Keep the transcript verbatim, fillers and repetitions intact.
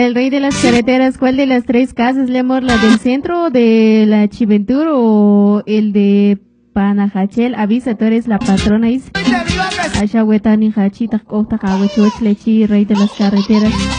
El rey de las carreteras, ¿cuál de las tres casas, le amor? ¿La del centro, de la Chiventur o el de Panajachel? Avisa, tú eres la patrona. Asha Wetani Hachita, Kota Kawachuch, Lechi, rey de las carreteras.